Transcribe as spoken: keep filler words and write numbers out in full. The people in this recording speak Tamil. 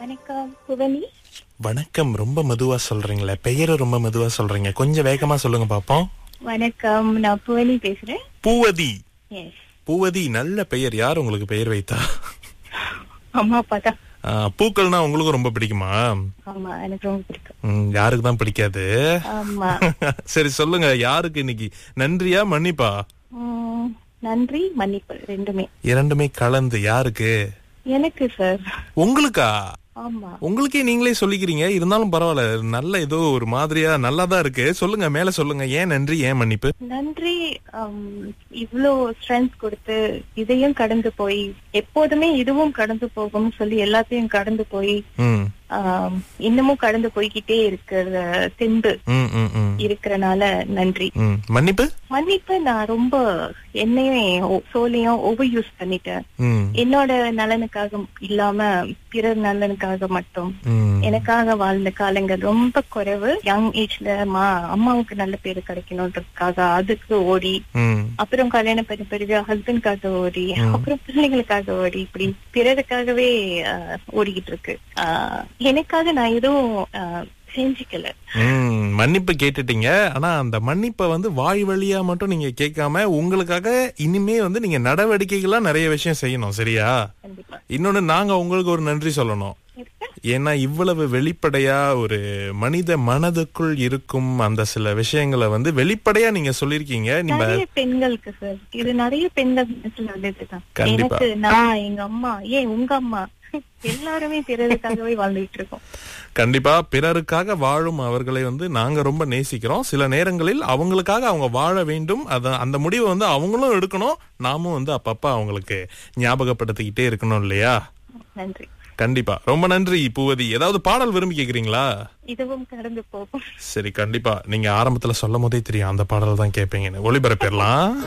வணக்கம் புவனி. வணக்கம். ரொம்ப மெதுவா சொல்றீங்களே, பெயரை ரொம்ப மெதுவா சொல்றீங்க, கொஞ்சம் வேகமா சொல்லுங்க பாப்போம். வணக்கம், நான் புவனி பேசுறேன். பூவதி. எஸ், பூவதி நல்ல பெயர். யார் உங்களுக்கு பெயர் வைத்தா? அம்மா அப்பா தான். ஆ, பூக்கள்னா உங்களுக்கு ரொம்ப பிடிக்குமா? ஆமா, எனக்கு ரொம்ப பிடிக்கும். ம், யாருக்கு தான் பிடிக்காது? ஆமா. சரி சொல்லுங்க, யாருக்கு இன்னைக்கு நன்றியா மன்னிப்பா? உம், நன்றி மன்னிப்பு ரெண்டுமே. இரண்டுமே கலந்து யாருக்கு? எனக்கு சார். உங்களுக்கா? ஆமா. உங்களுக்கே நீங்களே சொல்லிக்கிறீங்க, இருந்தாலும் பரவாயில்ல. நல்ல ஏதோ ஒரு மாதிரியா நல்லாதான் இருக்கு. சொல்லுங்க, மேல சொல்லுங்க. ஏன் நன்றி, ஏன் மன்னிப்பு? நன்றி. ஆம், இவ்ளோ ஸ்ட்ரென்த் கொடுத்து இதையும் கடந்து போய் எப்போதுமே இதுவும் கடந்து போகும் சொல்லி எல்லாத்தையும் கடந்து போய் ம் ஆம், இன்னமும் கடந்து போய்கிட்டே இருக்கிற தெம்பு ம் ம் ம் இருக்கிறனால நன்றி. ம். மன்னிப்பு? மன்னிப்பு, நான் ரொம்ப என்னையும் ஓ- சோலையும் ஓவர் யூஸ் பண்ணிட்டேன். ம் என்னோட நலனுக்காக இல்லாம பிறர் நலனுக்காக மட்டும் ம் எனக்காக வாழ்ந்த காலங்கள் ரொம்ப குறைவு. யங் ஏஜ்ல மா அம்மாவுக்கு நல்ல பேரு கிடைக்கணும்ன்றதுக்காக அதுக்கு ஓடி, ம் அப்புறம் கல்யாணம் பண்ணி பிறகு ஹஸ்பண்ட்காக ஓடி, அப்புறம் பிள்ளைங்களுக்காக ஓடி, இப்படி பிறருக்காகவே ஆஹ், ஓடிக்கிட்டு இருக்கு. ஆஹ், எனக்காக நான் எதுவும் ஆஹ், செஞ்சுக்கல. ம். மன்னிப்பு கேட்டுட்டீங்க. ஆனா அந்த மன்னிப்பை வந்து வாய் வழியா மட்டும் நீங்க கேட்காம உங்களுக்காக இனிமே வந்து நீங்க நடவடிக்கைகளா நிறைய விஷயம் செய்யணும். சரியா? கண்டிப்பா. இன்னொன்னு, நாங்க உங்களுக்கு ஒரு நன்றி சொல்லணும். இருக்கா? ஏன்னா இவ்வளவு வெளிப்படையா ஒரு மனித மனதுக்குள் இருக்கும் அந்த சில விஷயங்களை வந்து வெளிப்படையா நீங்க சொல்லிருக்கீங்க. நீங்க நிறைய பெண்களுக்கு சார், இது நிறைய பெண்கள் மனசுல உள்ளதுதான். கண்டிப்பா. எனக்கு, நான், எங்க அம்மா, ஏன் உங்க அம்மா, எல்லாருமே பிறருக்காகவே வாழ்ந்துட்டு இருக்கோம். கண்டிப்பா பிறருக்காக வாழும் அவர்களை வந்து நாங்க ரொம்ப நேசிக்கிறோம். சில நேரங்களில் அவங்களுக்காக அவங்க வாழ வேண்டும். அத அந்த முடிவை வந்து அவங்களும் எடுக்கணும். நாமும் வந்து அப்பப்ப அவங்களுக்கு ஞாபகப்படுத்திக்கிட்டே இருக்கணும் இல்லையா? நன்றி. கண்டிப்பா. ரொம்ப நன்றி பூவதி. ஏதாவது பாடல் விரும்பி கேக்குறீங்களா? இதுவும் கடந்து போகும். சரி, கண்டிப்பா. நீங்க ஆரம்பத்துல சொல்லும் போதே தெரியும் அந்த பாடல் தான் கேட்பீங்கன்னு. ஒளிபரப்பிடலாம்.